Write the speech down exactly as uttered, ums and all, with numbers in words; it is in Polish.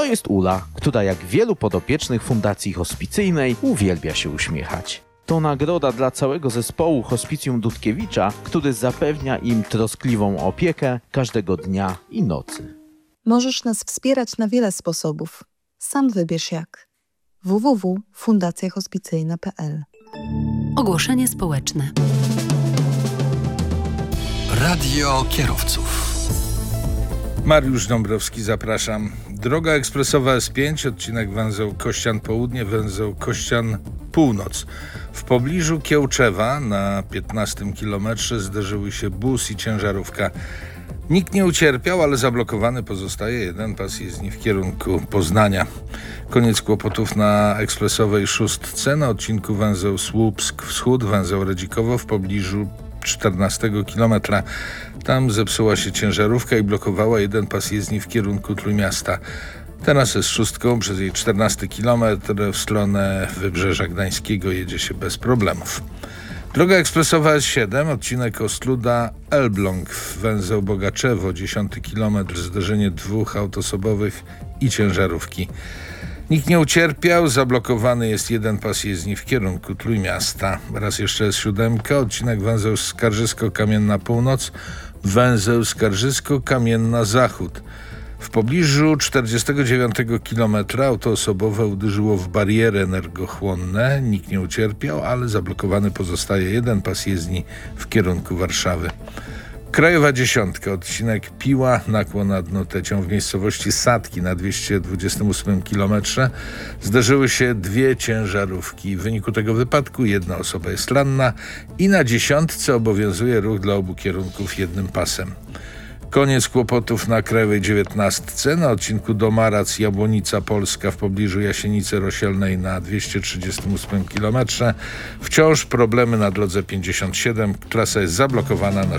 To jest Ula, która jak wielu podopiecznych Fundacji Hospicyjnej uwielbia się uśmiechać. To nagroda dla całego zespołu Hospicjum Dudkiewicza, który zapewnia im troskliwą opiekę każdego dnia i nocy. Możesz nas wspierać na wiele sposobów. Sam wybierz jak. w w w kropka fundacja hospicyjna kropka p l. Ogłoszenie społeczne. Radio kierowców. Mariusz Dąbrowski, zapraszam. Droga ekspresowa S pięć, odcinek węzeł Kościan Południe, węzeł Kościan Północ. W pobliżu Kiełczewa na piętnastym kilometrze zderzyły się bus i ciężarówka. Nikt nie ucierpiał, ale zablokowany pozostaje jeden pas jezdni w kierunku Poznania. Koniec kłopotów na ekspresowej szóstce na odcinku węzeł Słupsk Wschód, węzeł Redzikowo w pobliżu czternastego kilometra. Tam zepsuła się ciężarówka i blokowała jeden pas jezdni w kierunku Trójmiasta. Teraz z szóstką przez jej czternasty kilometr w stronę Wybrzeża Gdańskiego jedzie się bez problemów. Droga ekspresowa S siedem, odcinek Ostluda-Elbląg, węzeł Bogaczewo, dziesiąty kilometr, zderzenie dwóch autosobowych i ciężarówki. Nikt nie ucierpiał, zablokowany jest jeden pas jezdni w kierunku Trójmiasta. Raz jeszcze S siedem, odcinek węzeł Skarżysko-Kamienna Północ, węzeł Skarżysko-Kamienna Zachód. W pobliżu czterdziestego dziewiątego kilometra auto osobowe uderzyło w bariery energochłonne. Nikt nie ucierpiał, ale zablokowany pozostaje jeden pas jezdni w kierunku Warszawy. Krajowa dziesiątka, odcinek Piła, nakłon nad Notecią w miejscowości Sadki na dwieście dwudziestym ósmym kilometrze zderzyły się dwie ciężarówki. W wyniku tego wypadku jedna osoba jest ranna i na dziesiątce obowiązuje ruch dla obu kierunków jednym pasem. Koniec kłopotów na Krajowej dziewiętnastce na odcinku Domarac-Jabłonica Polska w pobliżu Jasienicy Rosielnej na dwieście trzydziestym ósmym kilometrze. Wciąż problemy na drodze pięćdziesiąt siedem. Trasa jest zablokowana na